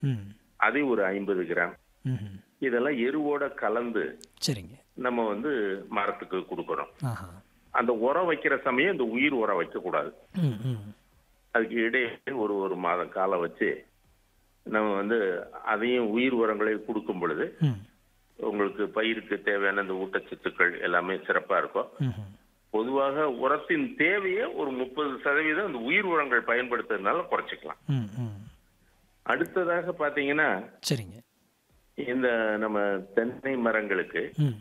ம். அதை ஒரு 50 கிராம். ம்ஹ்ம். இதெல்லாம் எருவோட கலந்து சரிங்க. நம்ம வந்து மரத்துக்கு கொடுக்கணும். ஆஹா. அந்த உரம் வைக்கிற சமயம் இந்த உயிர் உரம் வைக்கக்கூடாது. ம், ம். அதுக்கு இடையே ஒரு மாதம் காலம் வச்சு நம்ம வந்து அதையும் உயிர் உரங்களை கொடுக்கும் பொழுது ம். உங்களுக்கு பயிருக்கு தேவையான இந்த ஊட்டச்சத்துக்கள் எல்லாமே சிறப்பா இருக்கும். ம்ஹ்ம். பொதுவாக உரத்தின் தேவையை ஒரு 30% இந்த உயிர் உரங்கள் பயன்படுத்துறதுனால குறைச்சிக்கலாம். ம், ம். அடுத்ததாக பாத்தீங்கன்னா சரிங்க. இந்த நம்ம தென்னை மரங்களுக்கு ம்.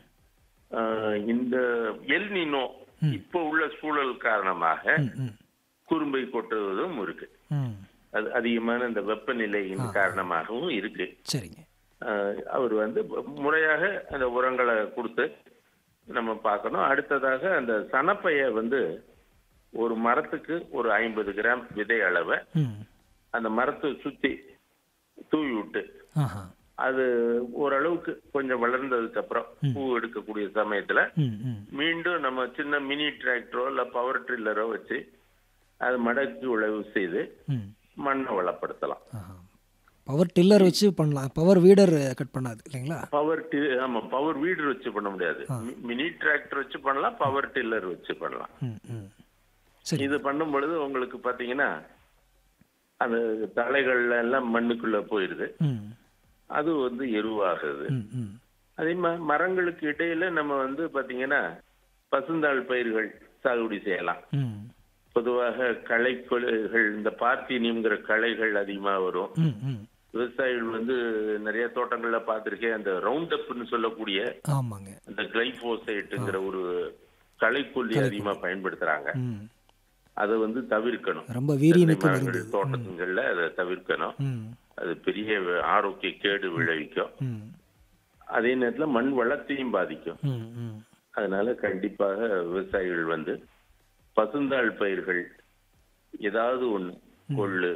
இந்த எல் நினோ ம். இப்ப உள்ள சூழல் காரணமாக ம், ம். குறும்பை கொட்டுவதும் இருக்கு. ம். அது அதிகமான இந்த வெப்பநிலையின் காரணமாகவும் இருக்கு. சரிங்க. அவர் வந்து முறையாக அந்த உரங்களை கொடுத்து நம்ம பார்க்கணும். அடுத்ததாக அந்த சணப்பைய வந்து ஒரு மரத்துக்கு ஒரு 50 கிராம் விதை அளவை ம். அந்த மரத்தை சுத்தி தூவி விட்டு ஆஹா. அது ஓரளவுக்கு கொஞ்சம் வளர்ந்ததுக்கு அப்புறம் பூ எடுக்கக்கூடிய சமயத்துல ம், ம். மீண்டும் நம்ம சின்ன மினி டிராக்டரோ இல்ல பவர் ட்ரில்லரோ வச்சு அது மடக்கி உழவு செய்து ம். மண்ணை வளப்படுத்தலாம். ஆஹா. பவர் டில்லர் வச்சு பண்ணலாம். பவர் வீடர் கட் பண்ணாது இல்லைங்களா? ஆமா, பவர் வீடர் வச்சு பண்ண முடியாது. மினி டிராக்டர் வச்சு பண்ணலாம், பவர் டில்லர் வச்சு பண்ணலாம். ம், ம். சரி. இது பண்ணும் பொழுது உங்களுக்கு பாத்தீங்கன்னா அந்த தழைகள்ல எல்லாம் மண்ணுக்குள்ள போயிருது. ம். அது வந்து எருவாகுது. ம், ம். அதே மரங்களுக்கு இடையில நம்ம வந்து பாத்தீங்கன்னா பசுந்தாள் பயிர்கள் சாகுபடி செய்யலாம். ம். பொதுவாக களைக்கொலைகள் இந்த பார்த்தினியம்ங்கிற களைகள் அதிகமா வரும். ம், ம். விவசாயிகள் வந்து நிறைய தோட்டங்கள்ல பார்த்திருக்கேன். அந்த ரவுண்ட் அப்னு சொல்லக்கூடிய ஆமாங்க. அந்த கிளைபோசைட்டுங்கிற ஒரு களைக்கொல்லி அதிகமா பயன்படுத்துறாங்க. ம். அதை வந்து தவிர்க்கணும். ரொம்ப வீரியமிக்க தென்னை மருந்து. மரங்கள் தோட்டங்கள்ல அதை தவிர்க்கணும். ம். அது பெரிய ஆரோக்கிய கேடு விளைவிக்கும். ம். அதே நேரத்துல மண் வளத்தையும் பாதிக்கும். ம், ம். அதனால கண்டிப்பாக விவசாயிகள் வந்து பசுந்தாள் பயிர்கள் ஏதாவது ஒண்ணு கொள்ளு,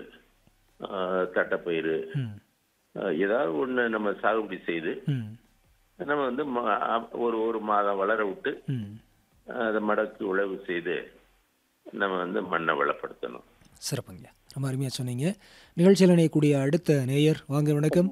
தட்டைப்பயிறு ம். ஏதாவது ஒண்ணு நம்ம சாகுபடி செய்து ம். நம்ம வந்து ஒரு மாதம் வளர விட்டு ம். அதை மடக்கி உழவு செய்து நம்ம வந்து மண்ணை வளப்படுத்தணும். சிறப்புங்க. ரொம்ப அருமையாக சொன்னீங்க. நிகழ்ச்சியில் இணையக்கூடிய அடுத்த நேயர் வாங்க. வணக்கம்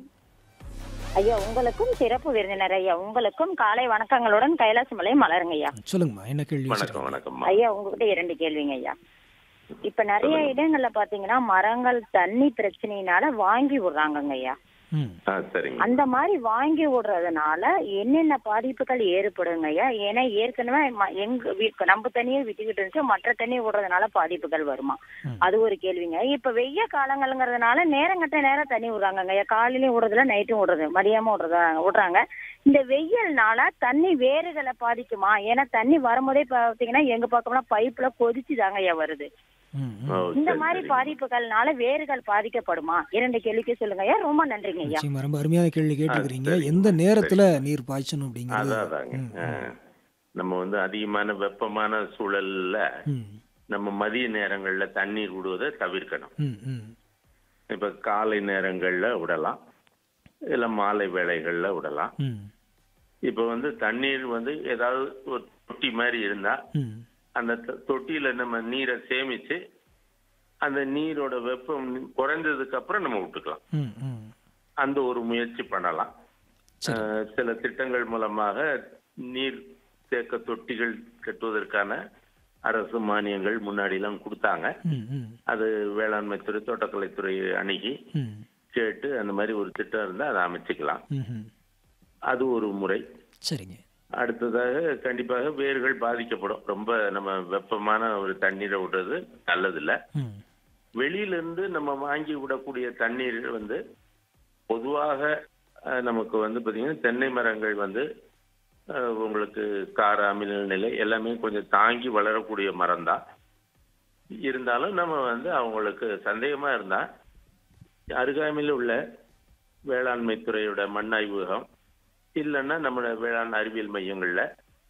ஐயா. உங்களுக்கும் சிறப்பு விருந்தினர் ஐயா, உங்களுக்கும் காலை வணக்கங்களுடன் கைலாசமலை மலருங்க ஐயா. சொல்லுங்கம்மா, என்ன கேள்வி? வணக்கம். வணக்கம் ஐயா, உங்ககிட்ட 2 கேள்விங்க ஐயா. இப்ப நிறைய இடங்கள்ல பாத்தீங்கன்னா மரங்கள் தண்ணி பிரச்சனையினால வாங்கி விடுறாங்கங்க ஐயா. ம். சரிங்க. அந்த மாதிரி வாங்கி விடுறதுனால என்னென்ன பாதிப்புகள் ஏற்படுங்க ஐயா? ஏன்னா ஏற்கனவே நம்ம தண்ணியை விட்டுக்கிட்டு இருந்துச்சு, மற்ற தண்ணி விடுறதுனால பாதிப்புகள் வருமா? அது ஒரு கேள்விங்க. இப்ப வெய்ய காலங்கள்ங்கிறதுனால நேரங்கட்ட நேரம் தண்ணி விடுறாங்க ஐயா. காலையிலயும் விடுறதுல நைட்டும் விடுறது, மதியமும் விடுறாங்க. இந்த வெயில்னால தண்ணி வேறுகளை பாதிக்குமா? ஏன்னா தண்ணி வரும்போதே பாத்தீங்கன்னா எங்க பக்கம்லாம் பைப்ல கொதிச்சுதாங்க ஐயா வருது. இந்த மாதிரி பாதிப்புகள்னால வேர்கள் பாதிக்கப்படுமா? 2 கேள்விக்கு சொல்லுங்க ஐயா. ரொம்ப நன்றிங்க ஐயா. நிச்சயமா ரொம்ப அருமையான கேள்வி கேட்டுக்கிறீங்க. எந்த நேரத்துல நீர் பாய்ச்சணும் அப்படிங்கிறது? அதாங்க நம்ம வந்து அதிகமான வெப்பமான சூழல்ல ம். நம்ம மதிய நேரங்கள்ல தண்ணீர் விடுவதை தவிர்க்கணும். ம், ம். இப்ப காலை நேரங்கள்ல விடலாம், இல்ல மாலை வேளைகள்ல விடலாம். ம். இப்ப வந்து தண்ணீர் வந்து ஏதாவது ஒரு தொட்டி மாதிரி இருந்தா ம். அந்த தொட்டியில நம்ம நீரை சேமிச்சு அந்த நீரோட வெப்பம் குறைந்ததுக்கு அப்புறம் நம்ம விட்டுக்கலாம். ம், ம். அந்த ஒரு முயற்சி பண்ணலாம். சில திட்டங்கள் மூலமாக நீர் தேக்க தொட்டிகள் கட்டுவதற்கான அரசு மானியங்கள் முன்னாடி எல்லாம் கொடுத்தாங்க. ம், ம். அது வேளாண்மை துறை, தோட்டக்கலைத்துறை அணுகி ம். கேட்டு அந்த மாதிரி ஒரு திட்டம் இருந்தா அதை அமைச்சுக்கலாம். ம்ஹும். அது ஒரு முறை. சரிங்க. அடுத்ததாக கண்டிப்பாக வேர்கள் பாதிக்கப்படும். ரொம்ப நம்ம வெப்பமான ஒரு தண்ணீரை விடுறது நல்லதில்லை. ம். வெளியிலிருந்து நம்ம வாங்கி விடக்கூடிய தண்ணீர் வந்து பொதுவாக நமக்கு வந்து பாத்தீங்கன்னா தென்னை மரங்கள் வந்து உங்களுக்கு கார அமில நிலை எல்லாமே கொஞ்சம் தாங்கி வளரக்கூடிய மரம் தான். இருந்தாலும் நம்ம வந்து அவங்களுக்கு சந்தேகமா இருந்தா அருகாமையில் உள்ள வேளாண்மை துறையோட மண் ஆய்வகம் இல்லைன்னா நம்ம வேளாண் அறிவியல் மையங்கள்ல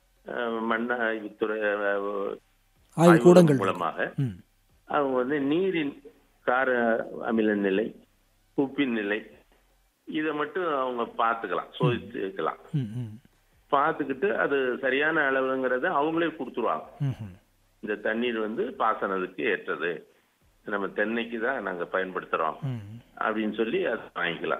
மண் ஆய்வுத்துறை ஆய்வுக்கூடங்கள் மூலமாக அவங்க வந்து நீரின் கார அமில நிலை, உப்பின் நிலை இதை மட்டும் அவங்க பார்த்துக்கலாம், சோதிச்சுக்கலாம். பார்த்துக்கிட்டு அது சரியான அளவுங்கிறத அவங்களே கொடுத்துருவாங்க. இந்த தண்ணீர் வந்து பாசனத்துக்கு ஏற்றது, நம்ம தென்னைக்கு தான் நாங்க பயன்படுத்துறோம் அப்படின்னு சொல்லி அதை வாங்கிக்கலாம்.